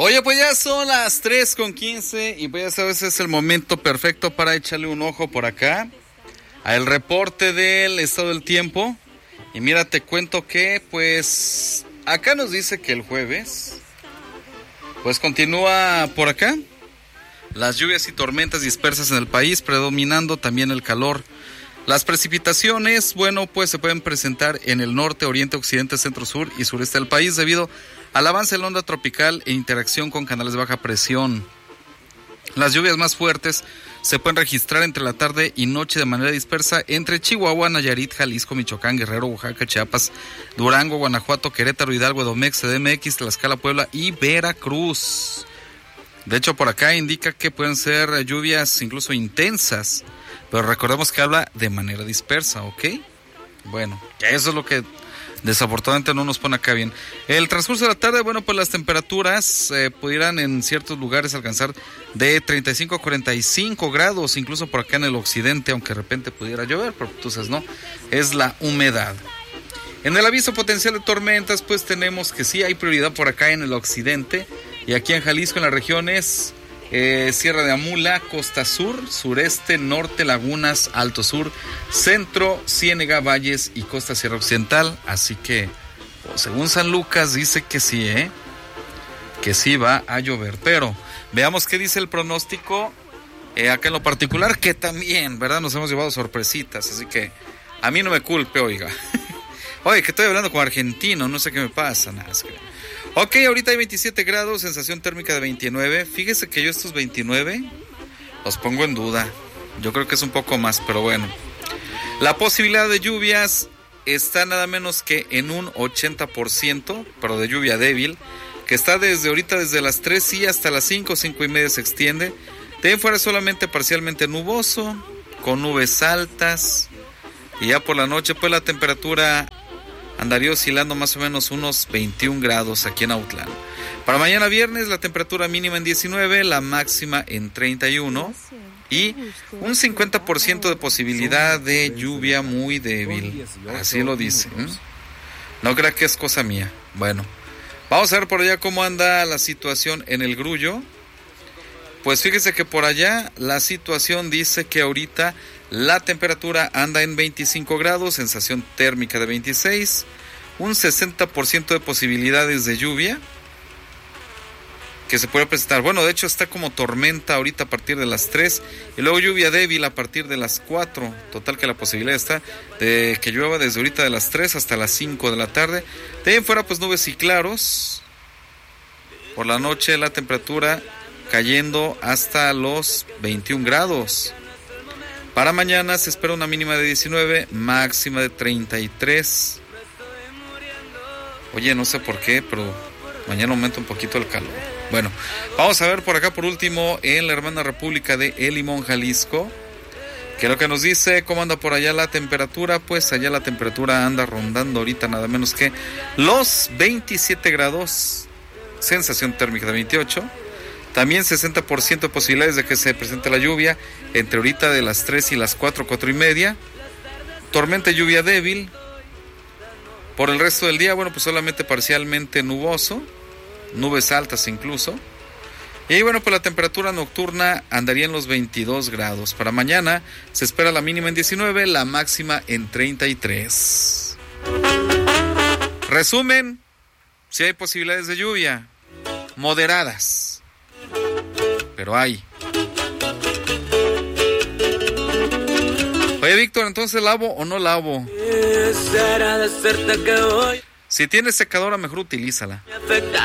Oye, pues ya son las 3:15 y pues ya sabes, es el momento perfecto para echarle un ojo por acá al reporte del estado del tiempo. Y mira, te cuento que pues acá nos dice que el jueves pues continúa por acá las lluvias y tormentas dispersas en el país, predominando también el calor. Las precipitaciones, bueno, pues se pueden presentar en el norte, oriente, occidente, centro, sur y sureste del país debido al avance de la onda tropical e interacción con canales de baja presión. Las lluvias más fuertes se pueden registrar entre la tarde y noche de manera dispersa entre Chihuahua, Nayarit, Jalisco, Michoacán, Guerrero, Oaxaca, Chiapas, Durango, Guanajuato, Querétaro, Hidalgo, Edomex, CDMX, Tlaxcala, Puebla y Veracruz. De hecho, por acá indica que pueden ser lluvias incluso intensas, pero recordemos que habla de manera dispersa, ¿ok? Bueno, eso es lo que desafortunadamente no nos pone acá bien. El transcurso de la tarde, bueno, pues las temperaturas pudieran en ciertos lugares alcanzar de 35 a 45 grados, incluso por acá en el occidente, aunque de repente pudiera llover, pero entonces no, es la humedad. En el aviso potencial de tormentas, pues tenemos que sí hay prioridad por acá en el occidente, y aquí en Jalisco, en las regiones Sierra de Amula, Costa Sur, Sureste, Norte, Lagunas, Alto Sur, Centro, Ciénega, Valles y Costa Sierra Occidental. Así que, pues, según San Lucas, dice que sí, que sí va a llover. Pero veamos qué dice el pronóstico acá en lo particular, que también, ¿verdad? Nos hemos llevado sorpresitas, así que a mí no me culpe, oiga. Oye, que estoy hablando como argentino, no sé qué me pasa, nada. Ok, ahorita hay 27 grados, sensación térmica de 29. Fíjese que yo estos 29 los pongo en duda. Yo creo que es un poco más, pero bueno. La posibilidad de lluvias está nada menos que en un 80%, pero de lluvia débil, que está desde ahorita, desde las 3 y hasta las 5:30 se extiende. De ahí fuera solamente parcialmente nuboso, con nubes altas. Y ya por la noche, pues la temperatura andaría oscilando más o menos unos 21 grados aquí en Autlán. Para mañana viernes la temperatura mínima en 19, la máxima en 31 y un 50% de posibilidad de lluvia muy débil. Así lo dice. No crea que es cosa mía. Bueno, vamos a ver por allá cómo anda la situación en el Grullo. Pues fíjese que por allá la situación dice que ahorita la temperatura anda en 25 grados, sensación térmica de 26, un 60% de posibilidades de lluvia que se puede presentar. Bueno, de hecho está como tormenta ahorita a partir de las 3 y luego lluvia débil a partir de las 4. Total que la posibilidad está de que llueva desde ahorita de las 3 hasta las 5 de la tarde. De ahí en fuera pues nubes y claros. Por la noche la temperatura cayendo hasta los 21 grados. Para mañana se espera una mínima de 19, máxima de 33. Oye, no sé por qué, pero mañana aumenta un poquito el calor. Bueno, vamos a ver por acá por último en la hermana república de El Limón, Jalisco, que lo que nos dice cómo anda por allá la temperatura. Pues allá la temperatura anda rondando ahorita nada menos que los 27 grados, sensación térmica de 28. También 60% de posibilidades de que se presente la lluvia entre ahorita de las 3 y las 4:30. Tormenta y lluvia débil. Por el resto del día, bueno, pues solamente parcialmente nuboso, nubes altas incluso. Y bueno, pues la temperatura nocturna andaría en los 22 grados. Para mañana se espera la mínima en 19, la máxima en 33. Resumen, si hay posibilidades de lluvia, moderadas, pero hay. Oye, Víctor, entonces, ¿lavo o no lavo? Si tienes secadora, mejor utilízala.